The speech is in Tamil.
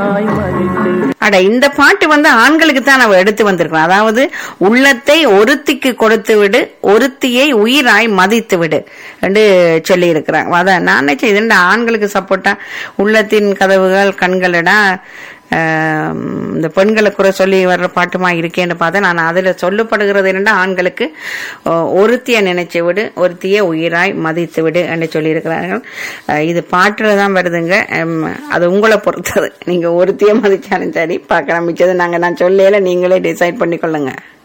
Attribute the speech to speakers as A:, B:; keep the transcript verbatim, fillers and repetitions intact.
A: அட இந்த பாட்டு வந்து ஆண்களுக்கு தான் அவ எடுத்து வந்திருக்கோம். அதாவது உள்ளத்தை ஒருத்திக்கு கொடுத்து விடு, ஒருத்தியை உயிராய் மதித்து விடு என்று சொல்லி இருக்கிறாங்க. அதான் நான் நினைச்சேன் இது ஆண்களுக்கு சப்போர்ட்டா உள்ளத்தின் கதவுகள் கண்களடா இந்த பெண்களை குறை சொல்லி வர்ற பாட்டுமா இருக்கேன்னு பார்த்தேன். நான் அதுல சொல்லப்படுகிறது என்னன்னா ஆண்களுக்கு ஒருத்திய நினைச்சு விடு, ஒருத்திய உயிராய் மதித்து விடு என்று சொல்லி இருக்கிறார்கள். இது பாட்டுலதான் வருதுங்க. அது உங்களை பொறுத்தது. நீங்க ஒருத்திய மதிச்சாலும் சரி பார்க்கலாம். மிச்சது நாங்க நான் சொல்லல, நீங்களே டிசைட் பண்ணிக்கொள்ளுங்க.